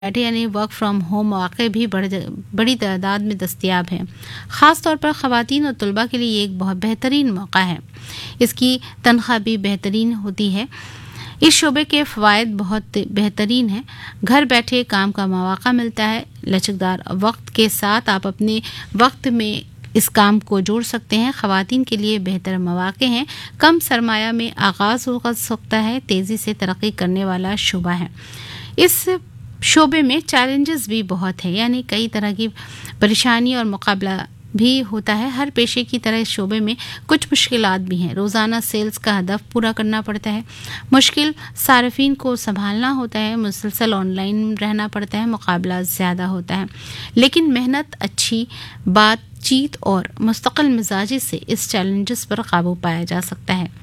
बैठे यानी work from home मौके भी बड़ी तादाद में दस्तयाब हैं। ख़ास तौर पर ख़वातीन और तलबा के लिए ये एक बहुत बेहतरीन मौका है। इसकी तनख्वाह भी बेहतरीन होती है। इस शोबे के फ़वाइद बहुत बेहतरीन हैं। घर बैठे काम का मौका मिलता है। लचकदार वक्त के साथ आप अपने वक्त में इस काम को जोड़ सकते हैं। ख़वातीन के लिए बेहतर मौके हैं। कम सरमाया में आगाज़ हो सकता है। तेज़ी से तरक्की करने वाला शोबा है। इस शोबे में चैलेंजेस भी बहुत है, यानी कई तरह की परेशानी और मुकाबला भी होता है। हर पेशे की तरह इस शोबे में कुछ मुश्किलात भी हैं। रोज़ाना सेल्स का हदफ पूरा करना पड़ता है। मुश्किल सार्फिन को संभालना होता है। मुसलसल ऑनलाइन रहना पड़ता है। मुकाबला ज़्यादा होता है, लेकिन मेहनत, अच्छी बातचीत और मुस्तकिल मिजाजी से इस चैलेंजेस पर काबू पाया जा सकता है।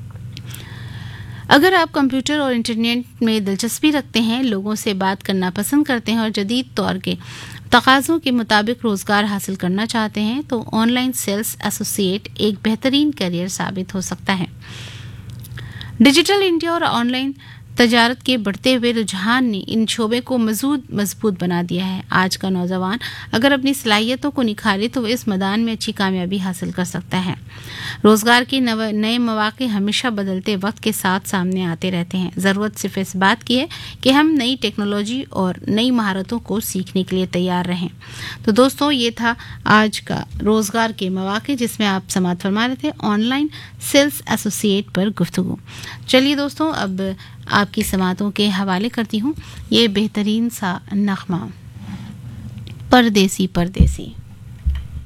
अगर आप कंप्यूटर और इंटरनेट में दिलचस्पी रखते हैं, लोगों से बात करना पसंद करते हैं और जदीद तौर के तकाज़ों के मुताबिक रोज़गार हासिल करना चाहते हैं, तो ऑनलाइन सेल्स एसोसिएट एक बेहतरीन करियर साबित हो सकता है। डिजिटल इंडिया और ऑनलाइन तजारत के बढ़ते हुए रुझान ने इन शोबे को मजबूत बना दिया है। आज का नौजवान अगर अपनी सलाहियतों को निखारे तो इस मैदान में अच्छी कामयाबी हासिल कर सकता है। रोज़गार के नए मौके हमेशा बदलते वक्त के साथ सामने आते रहते हैं। ज़रूरत सिर्फ इस बात की है कि हम नई टेक्नोलॉजी और नई महारतों को सीखने के लिए तैयार रहें। तो दोस्तों, ये था आज का रोज़गार के मौके, जिसमें आप समाअत फरमा रहे थे ऑनलाइन सेल्स एसोसिएट पर गुफ्तगू। चलिए दोस्तों, अब आपकी समातों के हवाले करती हूँ ये बेहतरीन सा नग़मा, परदेसी परदेसी।